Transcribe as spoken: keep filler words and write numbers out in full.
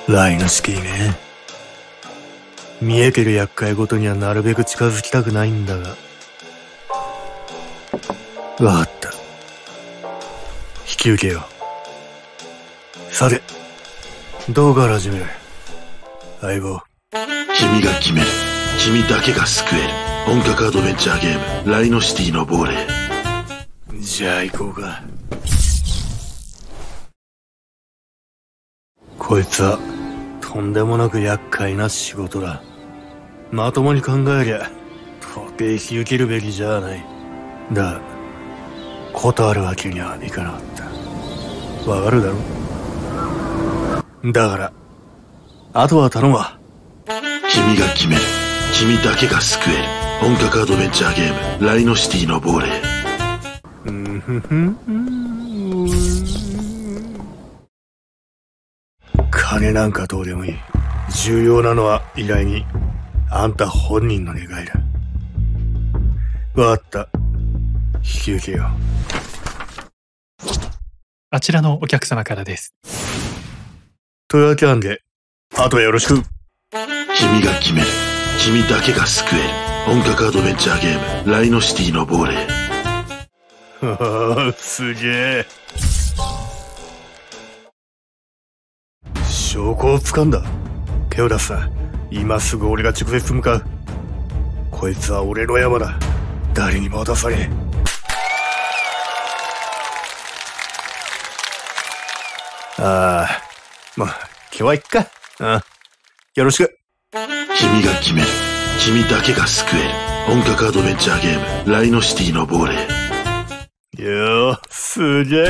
ライノシティね。見えてる厄介ごとにはなるべく近づきたくないんだが。わかった。引き受けよう。さて、どうから始める？相棒。 君が決める。君だけが救える。本格アドベンチャーゲーム、ライノシティの亡霊。 じゃあ行こうか。こいつは、とんでもなく厄介な仕事だ。まともに考えりゃ、到底引き受けるべきじゃない。だ、断るわけにはいかなかった。わかるだろ？だから、あとは頼むわ。 君が決める。君だけが救える。本格アドベンチャーゲーム、ライノシティの亡霊。 うんふふん。金なんかどうでもいい。重要なのは依頼人、あんた本人の願いだ。わかった。引き受けよう。 あちらのお客様からです。 というわけなんで、あとはよろしく。 君が決める。君だけが救える。本格アドベンチャーゲーム、ライノシティの亡霊。 はあ、すげえ。証拠を掴んだ。手を出すな。今すぐ俺が直接向かう。こいつは俺の山だ。誰にも渡さねえ。ああ、まあ、今日は行くか。ああ、よろしく。 君が決める。君だけが救える。本格アドベンチャーゲーム、ライノシティの亡霊。 よー、すげえ。